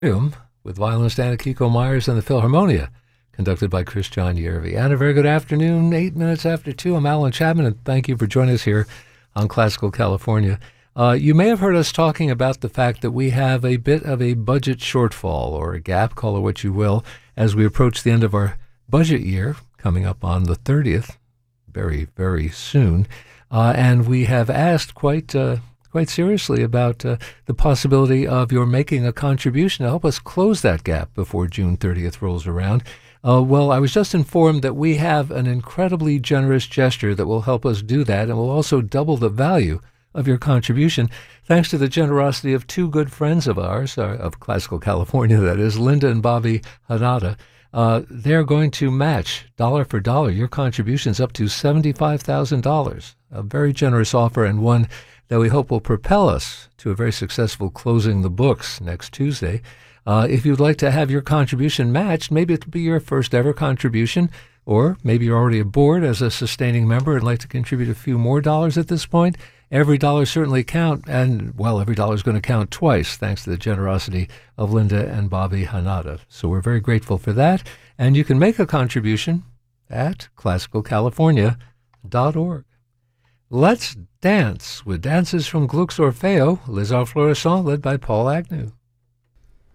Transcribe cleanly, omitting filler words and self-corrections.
Room with violinist Anna Kiko Myers and the Philharmonia, conducted by Chris John Yervi. And a very good afternoon, 8 minutes after 2. I'm Alan Chapman, and thank you for joining us here on Classical California. You may have heard us talking about the fact that we have a bit of a budget shortfall, or a gap, call it what you will, as we approach the end of our budget year, coming up on the 30th, very, very soon. And we have asked quite seriously about the possibility of your making a contribution to help us close that gap before June 30th rolls around. Well, I was just informed that we have an incredibly generous gesture that will help us do that and will also double the value of your contribution, thanks to the generosity of two good friends of ours, of Classical California, that is, Linda and Bobby Hanada. They're going to match dollar for dollar your contributions up to $75,000. A very generous offer, and one that we hope will propel us to a very successful closing the books next Tuesday. If you'd like to have your contribution matched, maybe it'll be your first ever contribution, or maybe you're already aboard as a sustaining member and like to contribute a few more dollars at this point. Every dollar certainly counts, and, well, every dollar is going to count twice, thanks to the generosity of Linda and Bobby Hanada. So we're very grateful for that, and you can make a contribution at classicalcalifornia.org. Let's dance with dances from Gluck's Orfeo, Les Arts Florissants, led by Paul Agnew.